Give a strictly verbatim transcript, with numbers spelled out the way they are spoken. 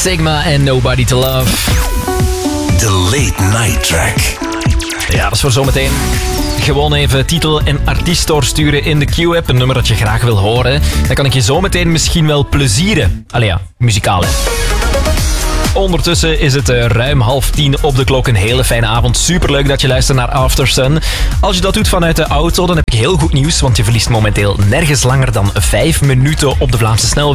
Sigma en Nobody to Love. De Late Night Track. Ja, dat is voor zometeen. Gewoon even titel en artiest doorsturen in de Q-app. Een nummer dat je graag wil horen. Dan kan ik je zometeen misschien wel plezieren. Allee ja, muzikaal hè. Ondertussen is het uh, ruim half tien op de klok. Een hele fijne avond. Superleuk dat je luistert naar After Sun. Als je dat doet vanuit de auto, dan heb ik heel goed nieuws. Want je verliest momenteel nergens langer dan vijf minuten op de Vlaamse snelweg.